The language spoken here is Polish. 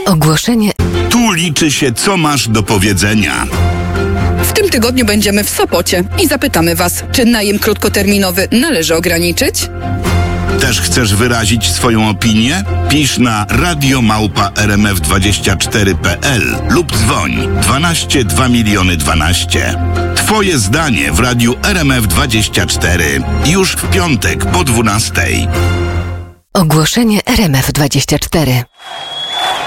Ogłoszenie. Tu liczy się, co masz do powiedzenia. W tym tygodniu będziemy w Sopocie i zapytamy Was, czy najem krótkoterminowy należy ograniczyć? Też chcesz wyrazić swoją opinię? Pisz na radio@rmf24.pl lub dzwoń 12 2 miliony 12. Twoje zdanie w radiu RMF24 już w piątek po 12. Ogłoszenie RMF24.